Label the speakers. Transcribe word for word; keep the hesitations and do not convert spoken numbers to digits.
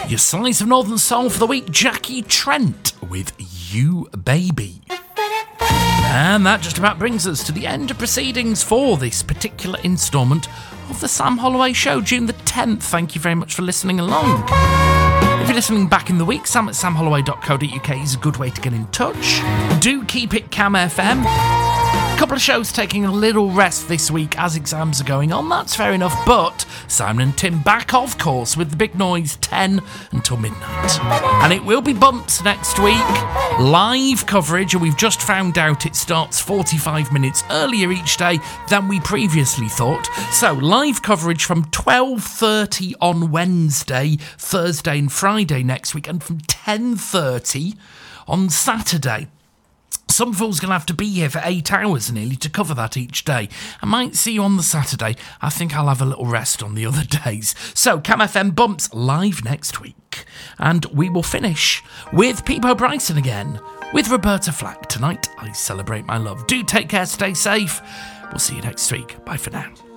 Speaker 1: Your slice of Northern Soul for the week, Jackie Trent with You Baby. And that just about brings us to the end of proceedings for this particular instalment of the Sam Holloway Show, June the tenth. Thank you very much for listening along. If you're listening back in the week, sam at sam holloway dot co dot uk is a good way to get in touch. Do keep it Cam F M. A couple of shows taking a little rest this week as exams are going on, that's fair enough, but Simon and Tim back, of course, with the big noise ten until midnight. And it will be bumps next week. Live coverage, and we've just found out it starts forty-five minutes earlier each day than we previously thought. So live coverage from twelve thirty on Wednesday, Thursday and Friday next week, and from ten thirty on Saturday. Some fool's going to have to be here for eight hours nearly to cover that each day. I might see you on the Saturday. I think I'll have a little rest on the other days. So, Cam F M Bumps live next week. And we will finish with Peebo Bryson again, with Roberta Flack. Tonight, I celebrate my love. Do take care, stay safe. We'll see you next week. Bye for now.